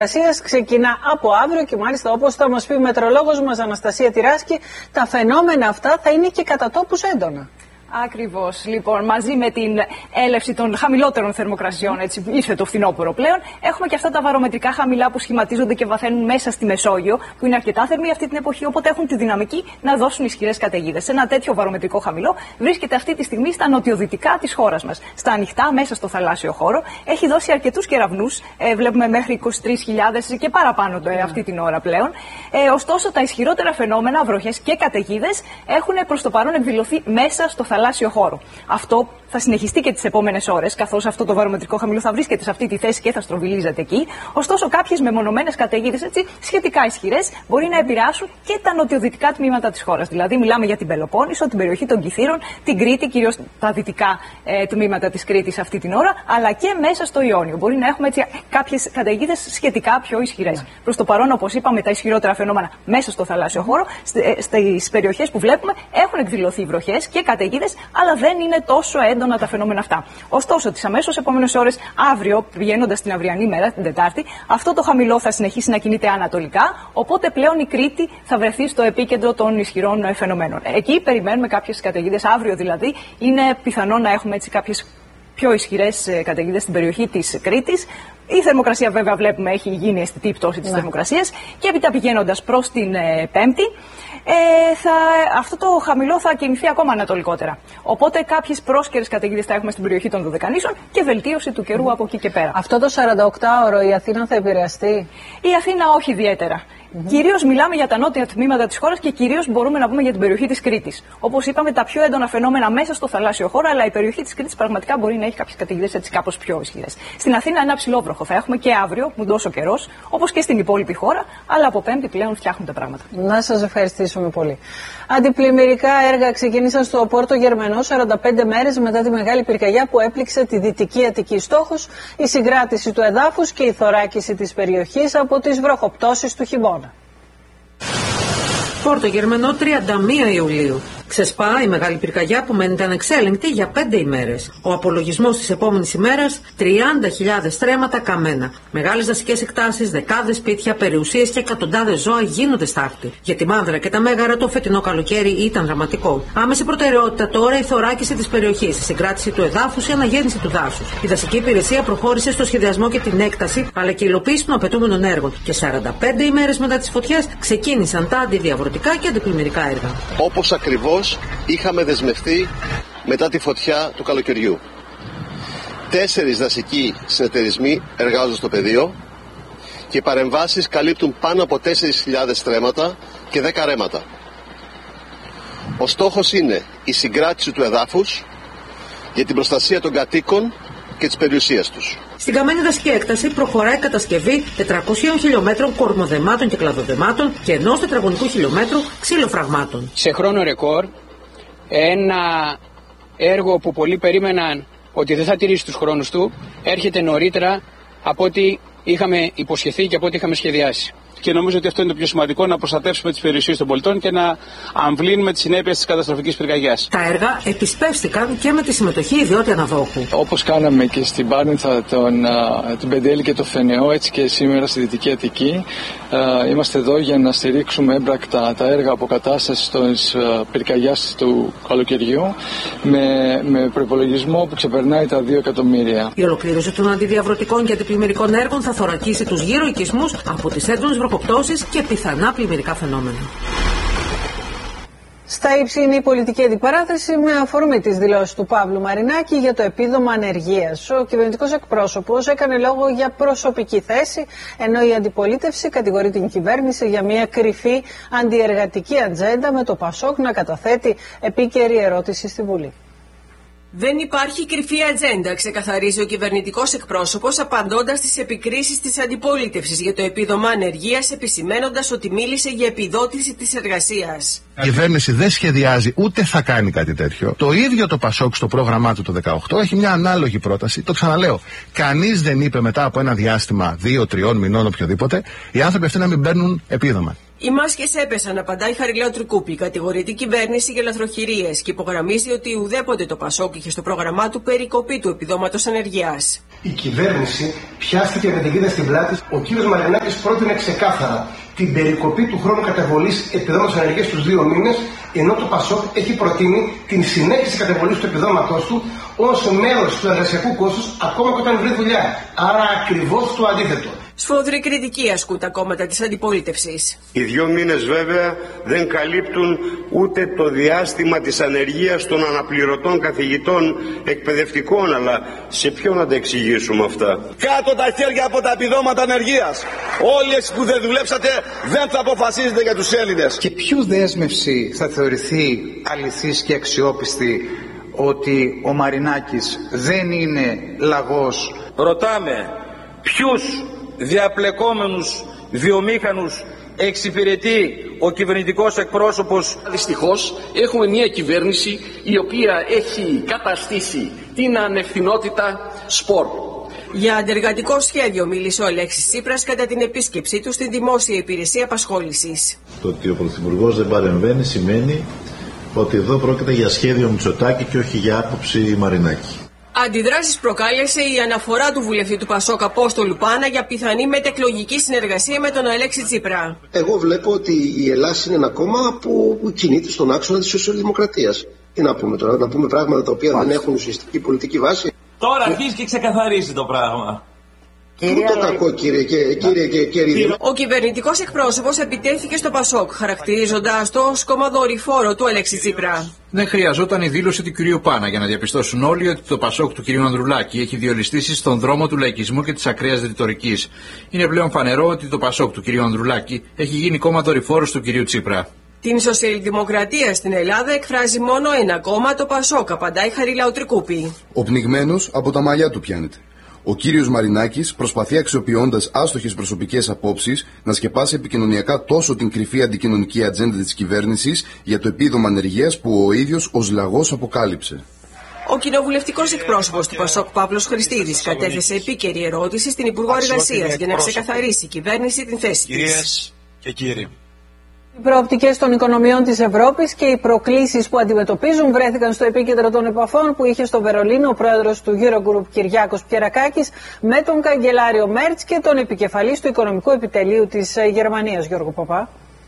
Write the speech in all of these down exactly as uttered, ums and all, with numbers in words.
Ξεκινά από αύριο και μάλιστα, όπως θα μας πει η μετρολόγος μας Αναστασία Τυράσκη, τα φαινόμενα αυτά θα είναι και κατά τόπους έντονα. Ακριβώς. Λοιπόν, μαζί με την έλευση των χαμηλότερων θερμοκρασιών, έτσι ήρθε το φθινόπωρο πλέον, έχουμε και αυτά τα βαρομετρικά χαμηλά που σχηματίζονται και βαθαίνουν μέσα στη Μεσόγειο, που είναι αρκετά θερμοί αυτή την εποχή, οπότε έχουν τη δυναμική να δώσουν ισχυρές καταιγίδες. Ένα τέτοιο βαρομετρικό χαμηλό βρίσκεται αυτή τη στιγμή στα νοτιοδυτικά της χώρας μας, στα ανοιχτά, μέσα στο θαλάσσιο χώρο. Έχει δώσει αρκετούς κεραυνούς, ε, βλέπουμε μέχρι είκοσι τρεις χιλιάδες και παραπάνω ε, αυτή την ώρα πλέον. Ε, ωστόσο, τα ισχυρότερα φαινόμενα, βροχές και καταιγίδες, έχουν προς το παρόν εκδηλωθεί μέσα στο θαλάσσιο χώρο. Αυτό θα συνεχιστεί και τις επόμενες ώρες, καθώς αυτό το βαρομετρικό χαμηλό θα βρίσκεται σε αυτή τη θέση και θα στροβιλίζεται εκεί. Ωστόσο, κάποιες μεμονωμένες καταιγίδες, έτσι, σχετικά ισχυρές, μπορεί να επηρεάσουν και τα νοτιοδυτικά τμήματα της χώρας. Δηλαδή, μιλάμε για την Πελοπόννησο, την περιοχή των Κιθήρων, την Κρήτη, κυρίως τα δυτικά ε, τμήματα της Κρήτης αυτή την ώρα, αλλά και μέσα στο Ιόνιο. Μπορεί να έχουμε κάποιες καταιγίδες σχετικά πιο ισχυρές. Yeah. Προς το παρόν, όπως είπαμε, τα ισχυρότερα φαινόμενα μέσα στο θαλάσσιο χώρο, στις περιοχές που βλέπουμε, έχουν εκδηλωθεί βροχές και καταιγίδες, αλλά δεν είναι τόσο έντονα τα φαινόμενα αυτά. Ωστόσο, τις αμέσως επόμενες ώρες, αύριο, πηγαίνοντας την αυριανή μέρα, την Τετάρτη, αυτό το χαμηλό θα συνεχίσει να κινείται ανατολικά, οπότε πλέον η Κρήτη θα βρεθεί στο επίκεντρο των ισχυρών φαινομένων. Εκεί περιμένουμε κάποιες καταιγίδες, αύριο δηλαδή, είναι πιθανό να έχουμε έτσι κάποιες πιο ισχυρές καταιγίδες στην περιοχή της Κρήτης. Η θερμοκρασία, βέβαια, βλέπουμε έχει γίνει αισθητή πτώση της ναι. θερμοκρασίας και έπειτα πηγαίνοντας προς την ε, Πέμπτη, ε, θα, αυτό το χαμηλό θα κινηθεί ακόμα ανατολικότερα. Οπότε κάποιες πρόσκαιρες καταιγίδες θα έχουμε στην περιοχή των Δωδεκανήσων και βελτίωση του καιρού mm. από εκεί και πέρα. Αυτό το σαρανταοκτάωρο η Αθήνα θα επηρεαστεί? Η Αθήνα όχι ιδιαίτερα. Mm-hmm. Κυρίως μιλάμε για τα νότια τμήματα της χώρας και κυρίως μπορούμε να πούμε για την περιοχή της Κρήτης. Όπως είπαμε, τα πιο έντονα φαινόμενα μέσα στο θαλάσσιο χώρο, αλλά η περιοχή της Κρήτης πραγματικά μπορεί να έχει κάποιες καταιγίδες έτσι κάπως πιο ισχυρές. Στην Αθήνα ένα ψηλόβροχο θα έχουμε και αύριο, μου δώσει ο καιρός, όπως και στην υπόλοιπη χώρα, αλλά από Πέμπτη πλέον φτιάχνουν τα πράγματα. Να σας ευχαριστήσουμε πολύ. Αντιπλημμυρικά έργα ξεκίνησαν στο Πόρτο Γερμενό σαράντα πέντε μέρες μετά τη μεγάλη πυρκαγιά που έπληξε τη Δυτική Αττική. Στόχος η συγκράτηση του εδάφους και η θωράκιση της περιοχής από τις βροχοπτώσεις του χειμώνα. Πόρτο Γερμενό, τριάντα μία Ιουλίου. Ξεσπά η μεγάλη πυρκαγιά που μένεται ανεξέλεγκτη για πέντε ημέρες. Ο απολογισμός της επόμενης ημέρας, τριάντα χιλιάδες στρέμματα καμένα. Μεγάλες δασικές εκτάσεις, δεκάδες σπίτια, περιουσίες και εκατοντάδες ζώα γίνονται στάχτη. Για τη Μάνδρα και τα Μέγαρα το φετινό καλοκαίρι ήταν δραματικό. Άμεση προτεραιότητα τώρα η θωράκιση της περιοχής, η συγκράτηση του εδάφους, η αναγέννηση του δάσους. Η δασική υπηρεσία προχώρησε στο σχεδιασμό και την έκταση, αλλά και υλοποίηση των απαιτούμενων έργων. Και σαράντα πέντε ημέρες μετά τις φωτιές ξεκίνησαν τα αντιδιαβρωτικά και αντιπλημμυρικά έργα. Όπως ακριβώς είχαμε δεσμευτεί μετά τη φωτιά του καλοκαιριού. Τέσσερις δασικοί συνεταιρισμοί εργάζονται στο πεδίο και οι παρεμβάσεις καλύπτουν πάνω από τέσσερις χιλιάδες στρέμματα και δέκα ρέματα. Ο στόχος είναι η συγκράτηση του εδάφους για την προστασία των κατοίκων και της περιουσίας τους. Στην καμένη δασική έκταση προχωράει η κατασκευή τετρακοσίων χιλιόμετρων κορμοδεμάτων και κλαδοδεμάτων και ενός τετραγωνικού χιλιόμετρου ξύλοφραγμάτων. Σε χρόνο ρεκόρ, ένα έργο που πολλοί περίμεναν ότι δεν θα τηρήσει τους χρόνους του, έρχεται νωρίτερα από ό,τι είχαμε υποσχεθεί και από ό,τι είχαμε σχεδιάσει. Και νομίζω ότι αυτό είναι το πιο σημαντικό, να προστατεύσουμε τις περιουσίες των πολιτών και να αμβλύνουμε τις συνέπειες της καταστροφικής πυρκαγιάς. Τα έργα επισπεύστηκαν και με τη συμμετοχή ιδιώτη αναδόχου. Όπως κάναμε και στην Πάρνηθα, τον, την Πεντέλη και το Φενεό, έτσι και σήμερα στη Δυτική Αττική, είμαστε εδώ για να στηρίξουμε έμπρακτα τα έργα αποκατάστασης της πυρκαγιάς του καλοκαιριού με, με προϋπολογισμό που ξεπερνάει τα δύο εκατομμύρια. Η ολοκλήρωση των αντιδιαβρωτικών και αντιπλημμυρικών έργων θα θωρακίσει τους γύρω οικισμούς από τις έντονες βροχοπτώσεις και πιθανά πλημμυρικά φαινόμενα. Στα ύψη είναι η πολιτική αντιπαράθεση με αφορμή τις δηλώσεις του Παύλου Μαρινάκη για το επίδομα ανεργίας. Ο κυβερνητικός εκπρόσωπος έκανε λόγο για προσωπική θέση, ενώ η αντιπολίτευση κατηγορεί την κυβέρνηση για μια κρυφή αντιεργατική ατζέντα, με το Πασόκ να καταθέτει επίκαιρη ερώτηση στη Βουλή. Δεν υπάρχει κρυφή ατζέντα, ξεκαθαρίζει ο κυβερνητικός εκπρόσωπος, απαντώντας στις επικρίσεις της αντιπολίτευσης για το επίδομα ανεργίας, επισημένοντας ότι μίλησε για επιδότηση της εργασίας. Η κυβέρνηση δεν σχεδιάζει ούτε θα κάνει κάτι τέτοιο. Το ίδιο το Πασόκ στο πρόγραμμά του το δεκαοκτώ έχει μια ανάλογη πρόταση. Το ξαναλέω. Κανείς δεν είπε μετά από ένα διάστημα δύο-τριών μηνών οποιοδήποτε οι άνθρωποι αυτοί να μην παίρνουν επίδομα. Οι μάσκες έπεσαν, απαντά η Χαριλάου Τρικούπη. Κατηγορεί την κυβέρνηση για λαθροχειρίες και υπογραμμίζει ότι ουδέποτε το Πασόκ είχε στο πρόγραμμά του περικοπή του επιδόματος ανεργίας. Η κυβέρνηση πιάστηκε με την κοίτα στην πλάτη. Ο κύριος Μαρινάκης πρότεινε ξεκάθαρα την περικοπή του χρόνου καταβολής επιδόματος ανεργίας στους δύο μήνες, ενώ το Πασόκ έχει προτείνει την συνέχιση καταβολής του επιδόματος του ως μέρος του εργασιακού κόστους, ακόμα και όταν βρει δουλειά. Άρα ακριβώς το αντίθετο. Σφοδρή κριτική ασκούν τα κόμματα της αντιπολίτευσης. Οι δύο μήνες βέβαια δεν καλύπτουν ούτε το διάστημα της ανεργίας των αναπληρωτών καθηγητών εκπαιδευτικών, αλλά σε ποιον να τα εξηγήσουμε αυτά? Κάτω τα χέρια από τα επιδόματα ανεργίας. Όλοι εσείς που δεν δουλέψατε δεν θα αποφασίζετε για τους Έλληνες. Και ποιο δέσμευση θα θεωρηθεί αληθής και αξιόπιστη ότι ο Μαρινάκης δεν είναι λαγός? Ρωτάμε ποιους διαπλεκόμενους βιομήχανους εξυπηρετεί ο κυβερνητικός εκπρόσωπος? Δυστυχώς έχουμε μια κυβέρνηση η οποία έχει καταστήσει την ανευθυνότητα σπορ. Για αντεργατικό σχέδιο μίλησε ο Αλέξης Τσίπρας κατά την επίσκεψή του στην Δημόσια Υπηρεσία Απασχόλησης. Το ότι ο Πρωθυπουργός δεν παρεμβαίνει σημαίνει ότι εδώ πρόκειται για σχέδιο Μητσοτάκη και όχι για άποψη Μαρινάκη. Αντιδράσεις προκάλεσε η αναφορά του βουλευτή του Πασόκ Απόστολου Πάνα για πιθανή μετεκλογική συνεργασία με τον Αλέξη Τσίπρα. Εγώ βλέπω ότι η Ελλάδα είναι ένα κόμμα που κινείται στον άξονα της σοσιαλδημοκρατίας. Τι να πούμε τώρα, να πούμε πράγματα τα οποία Μάλιστα. δεν έχουν ουσιαστική πολιτική βάση. Τώρα αρχίζει και ξεκαθαρίζει το πράγμα. Πού το κακό, κύριε και κύριε και κύριε. Ο κυβερνητικός εκπρόσωπος επιτέθηκε στο Πασόκ, χαρακτηρίζοντας το ως κόμμα δορυφόρο του Αλέξη Τσίπρα. Δεν χρειαζόταν η δήλωση του κυρίου Πάνα για να διαπιστώσουν όλοι ότι το Πασόκ του κυρίου Ανδρουλάκη έχει διολιστήσει στον δρόμο του λαϊκισμού και της ακραίας ρητορικής. Είναι πλέον φανερό ότι το Πασόκ του κυρίου Ανδρουλάκη έχει γίνει κόμμα δορυφόρος του κυρίου Τσίπρα. Την σοσιαλδημοκρατία στην Ελλάδα εκφράζει μόνο ένα κόμμα, το Πασόκ, απαντάει η Χαριλάου Τρικούπη. Ο πνιγμένος από τα μαλλιά του πιάνεται. Ο κύριος Μαρινάκης προσπαθεί, αξιοποιώντας άστοχες προσωπικές απόψεις, να σκεπάσει επικοινωνιακά τόσο την κρυφή αντικοινωνική ατζέντα της κυβέρνησης για το επίδομα ανεργίας που ο ίδιος ως λαγός αποκάλυψε. Ο κοινοβουλευτικός εκπρόσωπος του Πασόκ, Παύλος Χριστίδης, κατέθεσε επίκαιρη ερώτηση στην Υπουργό Εργασίας για να ξεκαθαρίσει η κυβέρνηση την θέση της. Κυρίες και κύριοι. Οι προοπτικές των οικονομιών της Ευρώπης και οι προκλήσεις που αντιμετωπίζουν βρέθηκαν στο επίκεντρο των επαφών που είχε στο Βερολίνο ο πρόεδρος του Eurogroup Κυριάκος Πιερακάκης με τον καγκελάριο Μέρτς και τον επικεφαλής του οικονομικού επιτελείου της Γερμανίας, Γιώργο Παπά.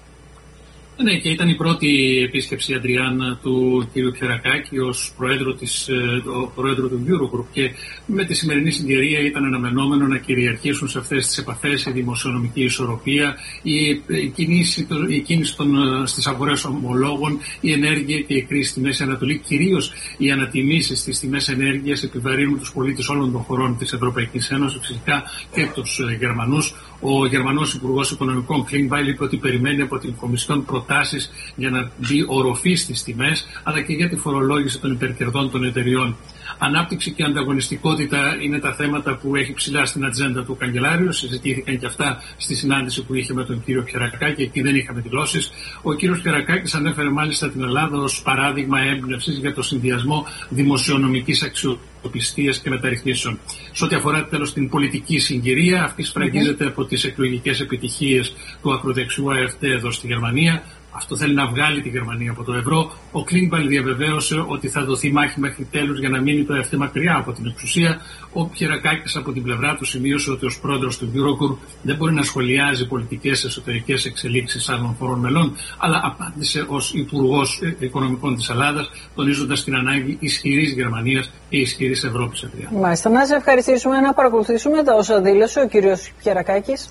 Ναι, και ήταν η πρώτη επίσκεψη, Αντριάννα, του κ. Πιερακάκη ως πρόεδρο, της, πρόεδρο του Eurogroup, και με τη σημερινή συγκυρία ήταν αναμενόμενο να κυριαρχήσουν σε αυτές τις επαφές η δημοσιονομική ισορροπία, η κίνηση, η κίνηση των, στις αγορές ομολόγων, η ενέργεια και η κρίση στη Μέση Ανατολή. Κυρίως οι ανατιμήσεις στις τιμές ενέργειας επιβαρύνουν τους πολίτες όλων των χωρών της Ευρωπαϊκής Ένωσης, φυσικά και τους Γερμανούς. Ο Γερμανός Υπουργός Οικονομικών Κλίνγκμπαϊλ είπε ότι περιμένει από την Κομισιόν προτάσεις για να μπει οροφή στις τιμές, αλλά και για τη φορολόγηση των υπερκερδών των εταιριών. Ανάπτυξη και ανταγωνιστικότητα είναι τα θέματα που έχει ψηλά στην ατζέντα του καγκελάριου. Συζητήθηκαν και αυτά στη συνάντηση που είχε με τον κύριο Πιερακάκη. Εκεί δεν είχαμε δηλώσεις. Ο κύριος Πιερακάκης ανέφερε μάλιστα την Ελλάδα ως παράδειγμα έμπνευσης για το συνδυασμό δημοσιονομικής αξιοπιστίας και μεταρρυθμίσεων. Σε ό,τι αφορά τέλος την πολιτική συγκυρία, αυτή σφραγίζεται από τις εκλογικές επιτυχίες του ακροδεξιού Α Εφ Ντι εδώ στη Γερμανία. Αυτό θέλει να βγάλει τη Γερμανία από το ευρώ. Ο Κλίνγκμπαϊλ διαβεβαίωσε ότι θα δοθεί μάχη μέχρι τέλους για να μείνει το Α Εφ Ντι μακριά από την εξουσία. Ο Πιερακάκης από την πλευρά του σημείωσε ότι ως πρόεδρος του Eurogroup δεν μπορεί να σχολιάζει πολιτικές εσωτερικές εξελίξεις άλλων χωρών μελών, αλλά απάντησε ως Υπουργός Οικονομικών της Ελλάδας, τονίζοντας την ανάγκη ισχυρής Γερμανίας και ισχυρής Ευρώπης. Μάλιστα, να σε ευχαριστήσουμε, να παρακολουθήσουμε τα όσα δήλωσε ο κύριος Πιερακάκης.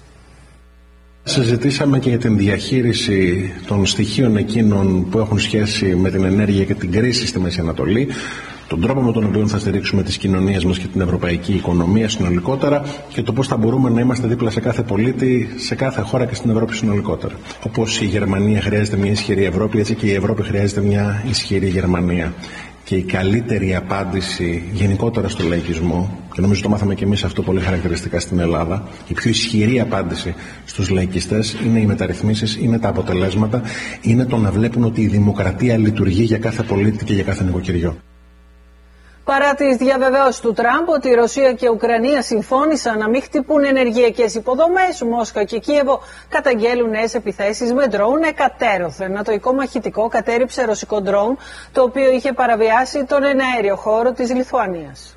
Συζητήσαμε και για την διαχείριση των στοιχείων εκείνων που έχουν σχέση με την ενέργεια και την κρίση στη Μέση Ανατολή, τον τρόπο με τον οποίο θα στηρίξουμε τις κοινωνίες μας και την ευρωπαϊκή οικονομία συνολικότερα και το πώς θα μπορούμε να είμαστε δίπλα σε κάθε πολίτη, σε κάθε χώρα και στην Ευρώπη συνολικότερα. Όπως η Γερμανία χρειάζεται μια ισχυρή Ευρώπη, έτσι και η Ευρώπη χρειάζεται μια ισχυρή Γερμανία. Και η καλύτερη απάντηση γενικότερα στο λαϊκισμό, και νομίζω το μάθαμε και εμείς αυτό πολύ χαρακτηριστικά στην Ελλάδα, η πιο ισχυρή απάντηση στους λαϊκιστές είναι οι μεταρρυθμίσεις, είναι τα αποτελέσματα, είναι το να βλέπουν ότι η δημοκρατία λειτουργεί για κάθε πολίτη και για κάθε νοικοκυριό. Παρά τις διαβεβαιώσεις του Τραμπ ότι η Ρωσία και η Ουκρανία συμφώνησαν να μην χτυπούν ενεργειακές υποδομές, Μόσχα και Κίεβο καταγγέλουν νέες επιθέσεις με ντρόουν εκατέρωθεν. Νατοϊκό μαχητικό κατέριψε ρωσικό ντρόουν, το οποίο είχε παραβιάσει τον εναέριο χώρο της Λιθουανίας.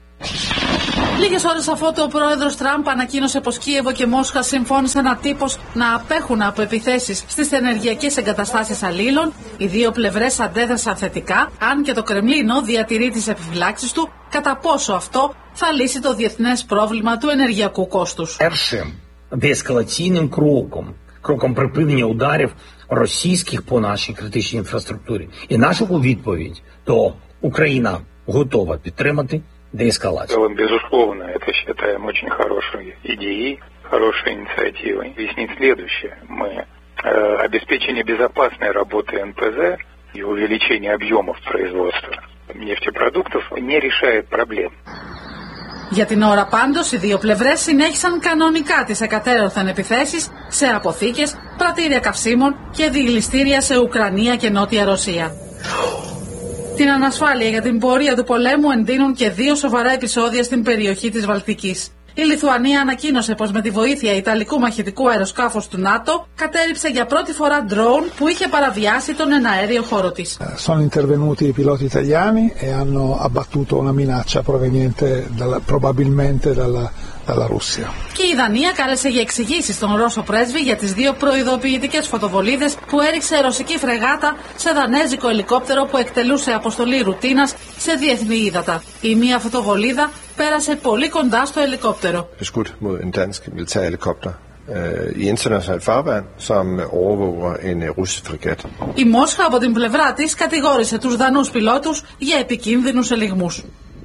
Λίγες ώρες αφότου ο πρόεδρος Τραμπ ανακοίνωσε πως Κίεβο και Μόσχα συμφώνησαν ατύπως να απέχουν από επιθέσεις στις ενεργειακές εγκαταστάσεις αλλήλων, οι δύο πλευρές αντέδρασαν θετικά, αν και το Κρεμλίνο διατηρεί τις επιφυλάξεις του κατά πόσο αυτό θα λύσει το διεθνές πρόβλημα του ενεργειακού κόστους. Першим деескалаційним кроком, кроком припинення ударів російських по нашій критичній інфраструктурі. І наша відповідь, то Україна готова підтримати деэскалацию. Безусловно, это считаем очень хорошей идеей, хорошей инициативой. Объяснить следующее. Мы э, обеспечение безопасной работы эн пэ зэ и увеличение объемов производства нефтепродуктов не решает проблем. Για την ώρα πάντως, οι δύο πλευρές συνέχισαν κανονικά τις εκατέρωθεν επιθέσεις σε αποθήκες, πρατήρια καυσίμων και διελιστήρια σε Ουκρανία και Νότια Ρωσία. Την ανασφάλεια για την πορεία του πολέμου εντείνουν και δύο σοβαρά επεισόδια στην περιοχή της Βαλτικής. Η Λιθουανία ανακοίνωσε πως με τη βοήθεια Ιταλικού μαχητικού αεροσκάφους του ΝΑΤΟ κατέριψε για πρώτη φορά ντρόουν που είχε παραβιάσει τον εναέριο χώρο της. Sono intervenuti i piloti italiani e hanno abbattuto una minaccia proveniente dalla, probabilmente dalla, dalla Russia. Και η Δανία κάλεσε για εξηγήσεις τον Ρώσο πρέσβη για τις δύο προειδοποιητικές φωτοβολίδες που έριξε ρωσική φρεγάτα σε δανέζικο ελικόπτερο που εκτελούσε αποστολή ρουτίνας σε διεθνή ύδατα. Η μία φωτοβολίδα πέρασε πολύ κοντά στο ελικόπτερο. Beskudt mod en dansk militærhelikopter i internationalt farvand, som overvåger en russisk fregat. Η Μόσχα από την πλευρά της κατηγόρησε τους Δανούς πιλότους για επικίνδυνους ελιγμούς.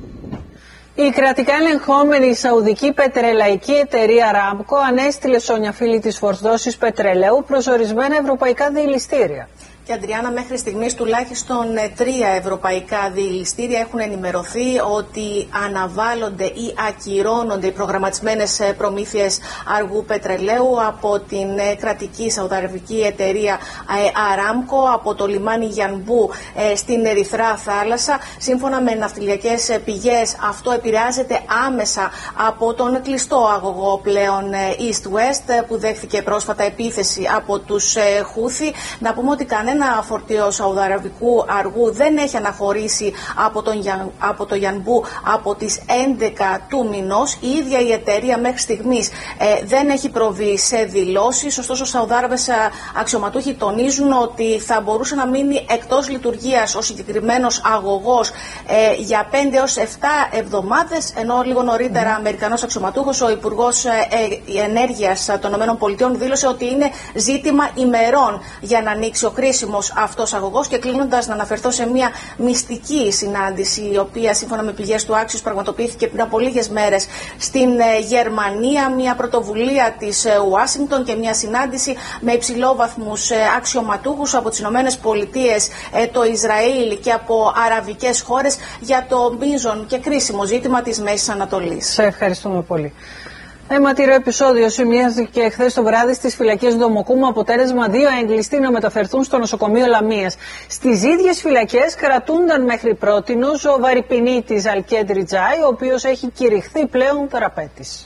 Η κρατικά ελεγχόμενη σαουδική πετρελαϊκή εταιρεία Aramco ανέστειλε σόνια φίλη της φορτώσεις πετρελαίου προς ορισμένα ευρωπαϊκά διελιστήρια. Και Αντριάννα, μέχρι στιγμής τουλάχιστον τρία ευρωπαϊκά διελιστήρια έχουν ενημερωθεί ότι αναβάλλονται ή ακυρώνονται οι προγραμματισμένες προμήθειες αργού πετρελαίου από την κρατική σαουδαραβική εταιρεία Aramco από το λιμάνι Γιανμπού στην Ερυθρά θάλασσα. Σύμφωνα με ναυτιλιακές πηγές, αυτό επηρεάζεται άμεσα από τον κλειστό αγωγό πλέον East-West που δέχθηκε πρόσφατα επίθεση από τους Χούθι. Να πούμε ότι κανένα ένα φορτίο σαουδαραβικού αργού δεν έχει αναχωρήσει από, τον, από το Γιανμπού από τις έντεκα του μηνός. Η ίδια η εταιρεία μέχρι στιγμής ε, δεν έχει προβεί σε δηλώσεις, ωστόσο Σαουδάραβες αξιωματούχοι τονίζουν ότι θα μπορούσε να μείνει εκτός λειτουργίας ο συγκεκριμένος αγωγός ε, για πέντε έως επτά εβδομάδες, ενώ λίγο νωρίτερα Αμερικανός αξιωματούχος, ο Υπουργός ε, ε, Ενέργειας των ΗΠΑ δήλωσε ότι είναι ζήτημα ημερών για να ανοίξει ο κρίσιμος αυτός αγωγός. Και κλείνοντας, να αναφερθώ σε μια μυστική συνάντηση, η οποία σύμφωνα με πηγές του Άξιους πραγματοποιήθηκε πριν από λίγες μέρες στην Γερμανία, μια πρωτοβουλία της Ουάσιγκτον και μια συνάντηση με υψηλόβαθμους αξιωματούχους από τις Ηνωμένες Πολιτείες, το Ισραήλ και από αραβικές χώρες για το μείζον και κρίσιμο ζήτημα της Μέσης Ανατολής. Σε ευχαριστούμε πολύ. Αιματηρό επεισόδιο σημειώθηκε χθες το βράδυ στις φυλακές Δομοκού με αποτέλεσμα δύο έγκλειστοι να μεταφερθούν στο νοσοκομείο Λαμίας. Στις ίδιες φυλακές κρατούνταν μέχρι πρότινος ο βαρυπινίτης Αλκέντ Ριτζάι, ο οποίος έχει κηρυχθεί πλέον θεραπέτης.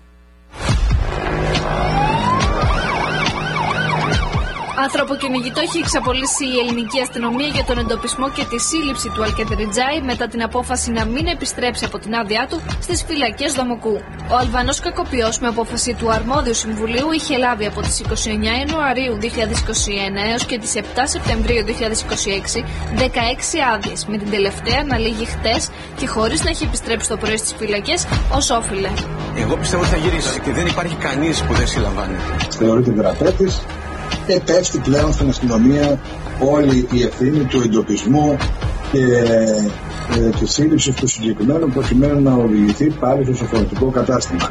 Ανθρωποκυνηγητό έχει εξαπολύσει η ελληνική αστυνομία για τον εντοπισμό και τη σύλληψη του Αλκέντ Ριτζάι μετά την απόφαση να μην επιστρέψει από την άδειά του στις φυλακές Δομοκού. Ο Αλβανός κακοποιός, με απόφαση του Αρμόδιου Συμβουλίου, είχε λάβει από τις είκοσι εννέα Ιανουαρίου δύο χιλιάδες είκοσι ένα έως και τις επτά Σεπτεμβρίου δύο χιλιάδες είκοσι έξι δεκαέξι άδειες, με την τελευταία να λήγει χτες και χωρίς να έχει επιστρέψει το πρωί στις φυλακές ως όφιλε. Εγώ πιστεύω ότι θα γυρίσει και δεν υπάρχει κανείς που δεν συλλαμβάνει. Θεωρείται θεραπέτης και πέφτει πλέον στην αστυνομία όλη η ευθύνη του εντοπισμού και ε, τη σύλληψη του συγκεκριμένου προκειμένου να οδηγηθεί πάλι στο σωματικό κατάστημα.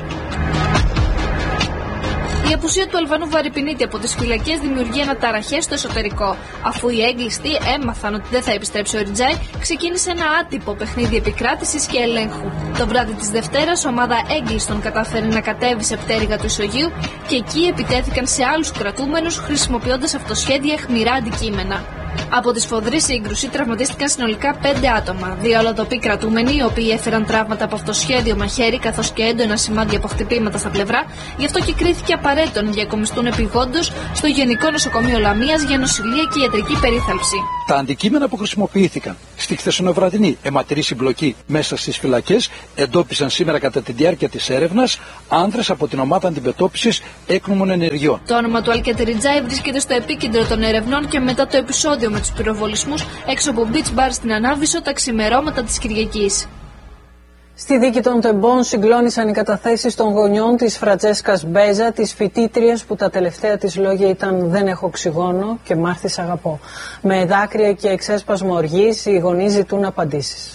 Η απουσία του Αλβανού βαρυπινίτη από τις φυλακές δημιουργεί αναταραχές στο εσωτερικό. Αφού οι έγκλειστοι έμαθαν ότι δεν θα επιστρέψει ο Ριτζάι, ξεκίνησε ένα άτυπο παιχνίδι επικράτησης και ελέγχου. Το βράδυ της Δευτέρας, ομάδα έγκλειστων κατάφερε να κατέβει σε πτέρυγα του ισογείου και εκεί επιτέθηκαν σε άλλους κρατούμενους χρησιμοποιώντας αυτοσχέδια αιχμηρά αντικείμενα. Από τη σφοδρή σύγκρουση τραυματίστηκαν συνολικά πέντε άτομα. Δύο αλλοδαποί κρατούμενοι, οι οποίοι έφεραν τραύματα από αυτοσχέδιο μαχαίρι καθώς και έντονα σημάδια από χτυπήματα στα πλευρά, γι' αυτό και κρίθηκε απαραίτητο να διακομιστούν επειγόντως στο Γενικό Νοσοκομείο Λαμίας για νοσηλεία και ιατρική περίθαλψη. Τα αντικείμενα που χρησιμοποιήθηκαν στη χθεσινοβραδινή αιματηρή συμπλοκή μέσα στις φυλακές εντόπισαν σήμερα κατά τη διάρκεια της έρευνας άνδρες από την ομάδα αντιμετώπισης έκνομων ενεργειών. Το όνομα του Αλκετριτζάη βρίσκεται στο επίκεντρο των ερευνών και μετά το επεισόδιο με τους πυροβολισμούς έξω από beach bar στην Ανάβησο τα ξημερώματα της Κυριακής. Στη δίκη των τεμπών συγκλώνησαν οι καταθέσεις των γονιών της Φραντζέσκας Μπέζα, της φοιτήτριας που τα τελευταία της λόγια ήταν «Δεν έχω οξυγόνο» και «Μάρθη σ' αγαπώ». Με δάκρυα και εξέσπασμο οργής, οι γονείς ζητούν απαντήσεις.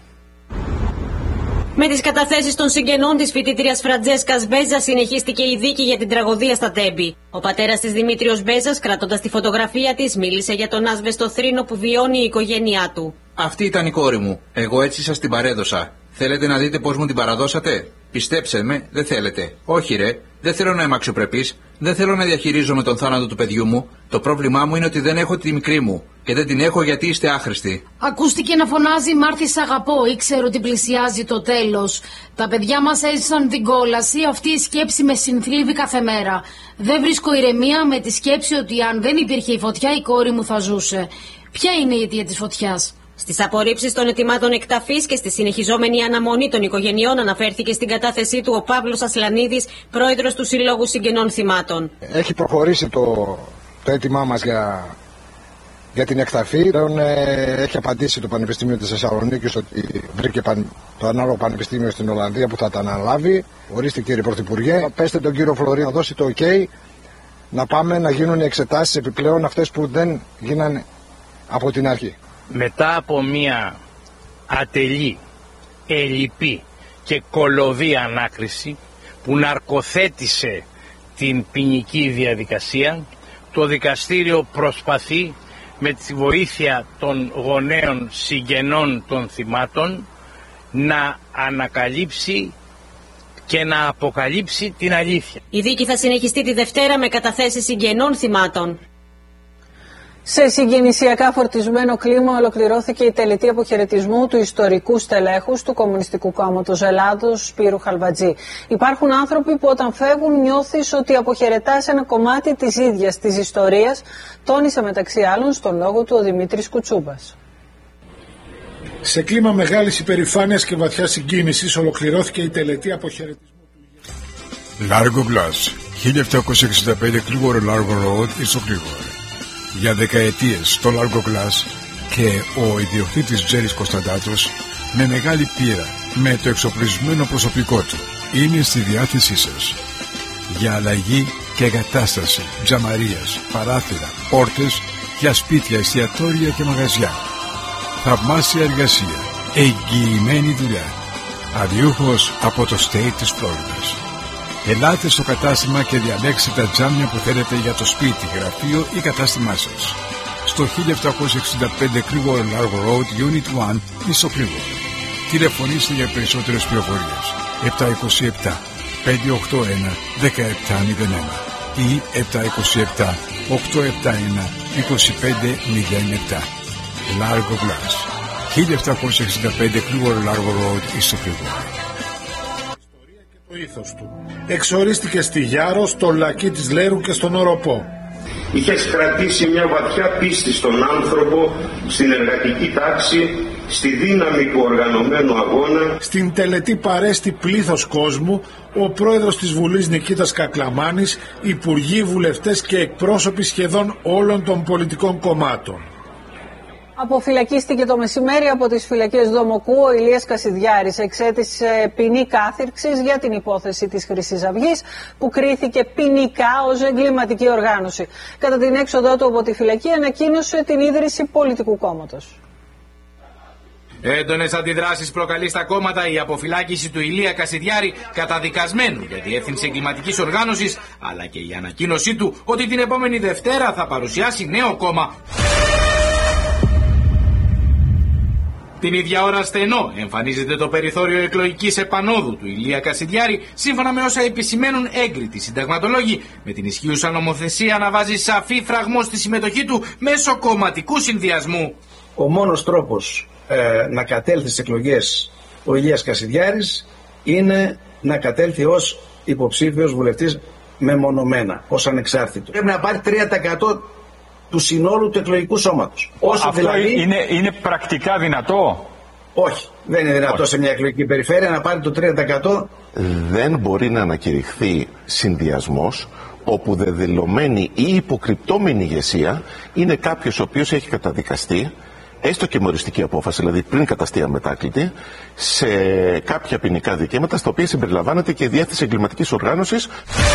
Με τις καταθέσεις των συγγενών της φοιτήτριας Φραντζέσκας Μπέζα συνεχίστηκε η δίκη για την τραγωδία στα Τέμπη. Ο πατέρας της Δημήτριος Μπέζας, κρατώντας τη φωτογραφία της, μίλησε για τον άσβεστο θρήνο που βιώνει η οικογένειά του. Αυτή ήταν η κόρη μου. Εγώ έτσι σας την παρέδωσα. Θέλετε να δείτε πώς μου την παραδώσατε? Πιστέψτε με, δεν θέλετε. Όχι ρε, δεν θέλω να είμαι αξιοπρεπής. Δεν θέλω να διαχειρίζομαι τον θάνατο του παιδιού μου. Το πρόβλημά μου είναι ότι δεν έχω τη μικρή μου. Και δεν την έχω γιατί είστε άχρηστοι. Ακούστηκε να φωνάζει «Μάρθη σ' αγαπώ», ήξερε ότι πλησιάζει το τέλος. Τα παιδιά μας έζησαν την κόλαση, αυτή η σκέψη με συνθλίβει κάθε μέρα. Δεν βρίσκω ηρεμία με τη σκέψη ότι αν δεν υπήρχε η φωτιά η κόρη μου θα ζούσε. Ποια είναι η αιτία της φωτιάς? Στις απορρίψεις των αιτημάτων εκταφής και στη συνεχιζόμενη αναμονή των οικογενειών αναφέρθηκε στην κατάθεσή του ο Παύλος Ασλανίδης, πρόεδρος του Συλλόγου Συγγενών Θυμάτων. Έχει προχωρήσει το, το αίτημά μας για, για την εκταφή. Πλέον ε, έχει απαντήσει το Πανεπιστήμιο της Θεσσαλονίκης ότι βρήκε παν, το ανάλογο πανεπιστήμιο στην Ολλανδία που θα τα αναλάβει. Ορίστε κύριε Πρωθυπουργέ, πέστε τον κύριο Φλωρί να δώσει το OK να πάμε να γίνουν οι εξετάσεις επιπλέον αυτές που δεν γίνανε από την αρχή. Μετά από μια ατελή, ελλειπή και κολωδή ανάκριση που ναρκοθέτησε την ποινική διαδικασία, το δικαστήριο προσπαθεί με τη βοήθεια των γονέων συγγενών των θυμάτων να ανακαλύψει και να αποκαλύψει την αλήθεια. Η δίκη θα συνεχιστεί τη Δευτέρα με καταθέσεις συγγενών θυμάτων. Σε συγκινησιακά φορτισμένο κλίμα ολοκληρώθηκε η τελετή αποχαιρετισμού του ιστορικού στελέχους του Κομμουνιστικού Κόμματος Ελλάδος, Σπύρου Χαλβατζή. Υπάρχουν άνθρωποι που όταν φεύγουν νιώθεις ότι αποχαιρετάς ένα κομμάτι της ίδιας της ιστορίας, τόνισε μεταξύ άλλων στον λόγο του ο Δημήτρης Κουτσούμπας. Σε κλίμα μεγάλης υπερηφάνειας και βαθιάς συγκίνησης ολοκληρώθηκε η τελετή αποχαιρετισμού του Largo Glass, χίλια επτακόσια εξήντα πέντε Κλίγορο Largo Road, Ισοκλίγορο. Για δεκαετίες στο Largo Glass και ο ιδιοκτήτης Τζέρης Κωνσταντάτος με μεγάλη πείρα με το εξοπλισμένο προσωπικό του είναι στη διάθεσή σας για αλλαγή και εγκατάσταση τζαμαρίας, παράθυρα, πόρτες για σπίτια, εστιατόρια και μαγαζιά. Θαυμάσια εργασία, εγγυημένη δουλειά, αδιούχος από το state της Φλόριδας. Ελάτε στο κατάστημα και διαλέξτε τα τζάμια που θέλετε για το σπίτι, γραφείο ή κατάστημά σας. Στο χίλια επτακόσια εξήντα πέντε Crigor Largo Road, Unit ένα, στο Crigor. Τηλεφωνήστε για περισσότερες πληροφορίες. επτακόσια είκοσι επτά πεντακόσια ογδόντα ένα δεκαεπτά μηδέν ένα ή επτακόσια είκοσι επτά οκτακόσια εβδομήντα ένα είκοσι πέντε μηδέν επτά. Largo Glass, χίλια επτακόσια εξήντα πέντε Crigor Largo Road, στο Crigor. Το ήθος του. Εξορίστηκε στη Γιάρο, στο Λακί της Λέρου και στον Οροπό. Είχες κρατήσει μια βαθιά πίστη στον άνθρωπο, στην εργατική τάξη, στη δύναμη του οργανωμένου αγώνα. Στην τελετή παρέστη πλήθος κόσμου, ο πρόεδρος της Βουλής Νικήτας Κακλαμάνης, υπουργοί, βουλευτές και εκπρόσωποι σχεδόν όλων των πολιτικών κομμάτων. Αποφυλακίστηκε το μεσημέρι από τις φυλακές Δομοκού ο Ηλίας Κασιδιάρης. Εξέτησε ποινή κάθυρξης για την υπόθεση της Χρυσής Αυγής που κρίθηκε ποινικά ως εγκληματική οργάνωση. Κατά την έξοδό του από τη φυλακή ανακοίνωσε την ίδρυση πολιτικού κόμματος. Έντονες αντιδράσεις προκαλεί στα κόμματα η αποφυλάκηση του Ηλία Κασιδιάρη, καταδικασμένου για διεύθυνση εγκληματικής οργάνωσης, αλλά και η ανακοίνωσή του ότι την επόμενη Δευτέρα θα παρουσιάσει νέο κόμμα. Την ίδια ώρα στενό εμφανίζεται το περιθώριο εκλογικής επανόδου του Ηλία Κασιδιάρη, σύμφωνα με όσα επισημαίνουν έγκριτοι συνταγματολόγοι, με την ισχύουσα νομοθεσία να βάζει σαφή φραγμό στη συμμετοχή του μέσω κομματικού συνδυασμού. Ο μόνος τρόπος ε, να κατέλθει στις εκλογές ο Ηλίας Κασιδιάρης είναι να κατέλθει ως υποψήφιος βουλευτής μεμονωμένα, ως ανεξάρτητο. Πρέπει να πάρει τρία τοις εκατό του συνόλου του εκλογικού σώματος. Όσο Αυτό δηλαδή... είναι, είναι πρακτικά δυνατό? Όχι, δεν είναι δυνατό Όχι. σε μια εκλογική περιφέρεια να πάρει το τρία τοις εκατό. Δεν μπορεί να ανακηρυχθεί συνδυασμός όπου δεδηλωμένη ή υποκρυπτόμενη ηγεσία είναι κάποιος ο οποίος έχει καταδικαστεί, έστω και με οριστική απόφαση, δηλαδή πριν καταστεί αμετάκλητη, σε κάποια ποινικά δικαιώματα, στα οποία συμπεριλαμβάνεται και η διεύθυνση εγκληματικής οργάνωσης.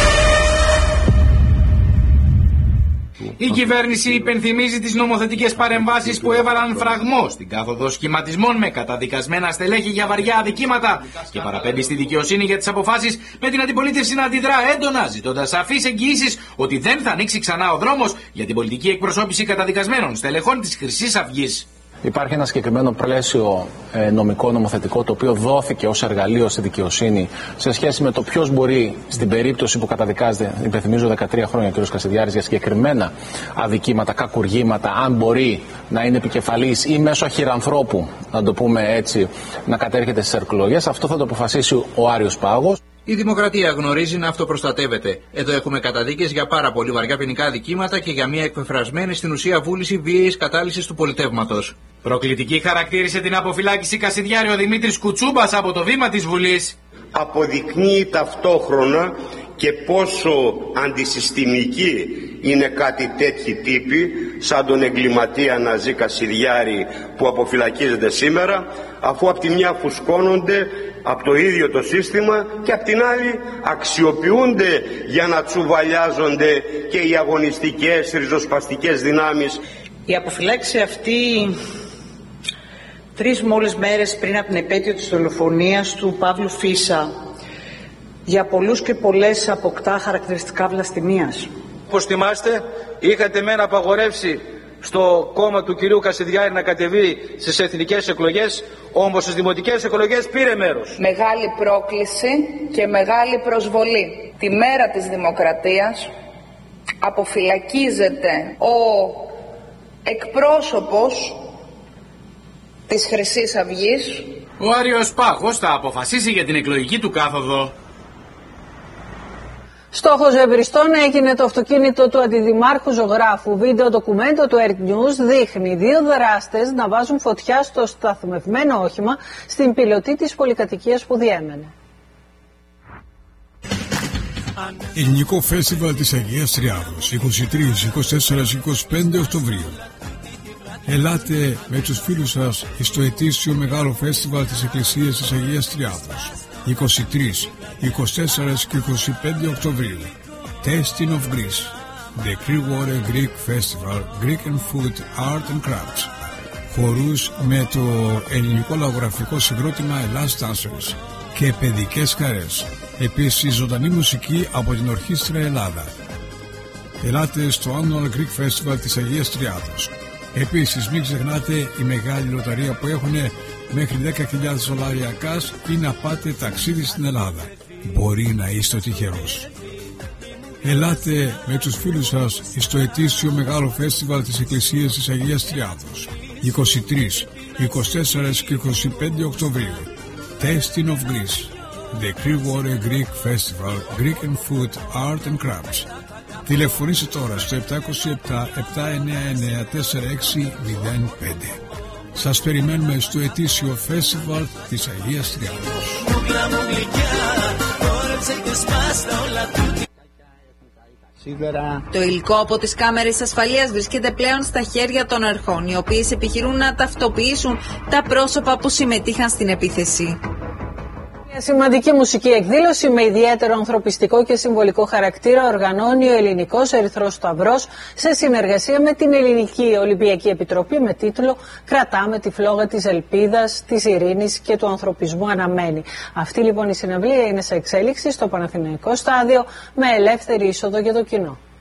Η κυβέρνηση υπενθυμίζει τις νομοθετικές παρεμβάσεις που έβαλαν φραγμό στην κάθοδο σχηματισμών με καταδικασμένα στελέχη για βαριά αδικήματα και παραπέμπει στη δικαιοσύνη για τις αποφάσεις, με την αντιπολίτευση να αντιδρά έντονα, ζητώντας σαφείς εγγυήσεις ότι δεν θα ανοίξει ξανά ο δρόμος για την πολιτική εκπροσώπηση καταδικασμένων στελεχών της Χρυσής Αυγής. Υπάρχει ένα συγκεκριμένο πλαίσιο ε, νομικό, νομοθετικό, το οποίο δόθηκε ως εργαλείο στη δικαιοσύνη σε σχέση με το ποιος μπορεί, στην περίπτωση που καταδικάζεται, υπενθυμίζω δεκατρία χρόνια ο κ. Κασιδιάρης, για συγκεκριμένα αδικήματα, κακουργήματα, αν μπορεί να είναι επικεφαλής ή μέσω αχυρανθρώπου, να το πούμε έτσι, να κατέρχεται στις εκλογές. Αυτό θα το αποφασίσει ο Άριος Πάγος. Η δημοκρατία γνωρίζει να αυτοπροστατεύεται. Εδώ έχουμε καταδίκες για πάρα πολύ βαριά ποινικά δικήματα και για μια εκπεφρασμένη στην ουσία βούληση βίαιης κατάλυσης του πολιτεύματος. Προκλητική χαρακτήρισε την αποφυλάκηση Κασιδιάρη ο Δημήτρης Κουτσούμπας από το βήμα της Βουλής. Αποδεικνύει ταυτόχρονα και πόσο αντισυστημική είναι κάτι τέτοιοι τύποι, σαν τον εγκληματία Ναζί Κασιδιάρη που αποφυλακίζεται σήμερα, αφού από τη μια φουσκώνονται από το ίδιο το σύστημα και από την άλλη αξιοποιούνται για να τσουβαλιάζονται και οι αγωνιστικές ριζοσπαστικές δυνάμεις. Η αποφυλάξη αυτή τρεις μόλις μέρες πριν από την επέτειο της δολοφονίας του Παύλου Φίσα για πολλούς και πολλές αποκτά χαρακτηριστικά βλαστημίας. Όπως θυμάστε, είχατε μένα απαγορεύσει στο κόμμα του κυρίου Κασιδιάρη να κατεβεί στις εθνικές εκλογές, όμως στις δημοτικές εκλογές πήρε μέρος. Μεγάλη πρόκληση και μεγάλη προσβολή. Τη μέρα της δημοκρατίας αποφυλακίζεται ο εκπρόσωπος της Χρυσής Αυγής. Ο Άριος Πάγος θα αποφασίσει για την εκλογική του κάθοδο. Στόχος εμπριστών έγινε το αυτοκίνητο του αντιδημάρχου ζωγράφου. Βίντεο ντοκουμέντο του Air News δείχνει δύο δράστες να βάζουν φωτιά στο σταθμευμένο όχημα στην πιλωτή της πολυκατοικίας που διέμενε. Ελληνικό Φέστιβαλ της Αγίας Τριάδος, είκοσι τρία, είκοσι τέσσερα και είκοσι πέντε Οκτωβρίου. Ελάτε με τους φίλους σας στο ετήσιο μεγάλο φέστιβαλ της Εκκλησίας της Αγίας Τριάδος, είκοσι τρία, είκοσι τέσσερα και είκοσι πέντε Οκτωβρίου. Tasting of Greece, The Clearwater Greek Festival, Greek and Food, Art and Crafts. Χορούς με το ελληνικό λαογραφικό συγκρότημα Ελλάς Dancers και παιδικές χαρές. Επίσης ζωντανή μουσική από την Ορχήστρα Ελλάδα. Ελάτε στο Annual Greek Festival της Αγίας Τριάδος. Επίσης μην ξεχνάτε η μεγάλη λοταρία που έχουν μέχρι δέκα χιλιάδες δολάρια cash ή να πάτε ταξίδι στην Ελλάδα. Μπορεί να είστε ο τυχερός. Ελάτε με τους φίλους σας στο ετήσιο μεγάλο φέστιβαλ της Εκκλησίας της Αγίας Τριάδος, είκοσι τρία, είκοσι τέσσερα και είκοσι πέντε Οκτωβρίου. Tasting of Greece, The Clearwater Greek Festival, Greek and Food, Art and Crafts. Τηλεφωνήστε τώρα στο επτά μηδέν επτά, επτά εννιά εννιά, τέσσερα έξι μηδέν πέντε. Σας περιμένουμε στο ετήσιο φέστιβαλ της Αγίας Τριάδος. Το υλικό από τις κάμερες ασφαλείας βρίσκεται πλέον στα χέρια των αρχών, οι οποίες επιχειρούν να ταυτοποιήσουν τα πρόσωπα που συμμετείχαν στην επίθεση. Μια σημαντική μουσική εκδήλωση με ιδιαίτερο ανθρωπιστικό και συμβολικό χαρακτήρα οργανώνει ο Ελληνικός Ερυθρός Σταυρός σε συνεργασία με την Ελληνική Ολυμπιακή Επιτροπή με τίτλο «Κρατάμε τη φλόγα της ελπίδας, της ειρήνης και του ανθρωπισμού αναμένει». Αυτή λοιπόν η συναυλία είναι σε εξέλιξη στο Παναθηναϊκό Στάδιο με ελεύθερη είσοδο για το κοινό.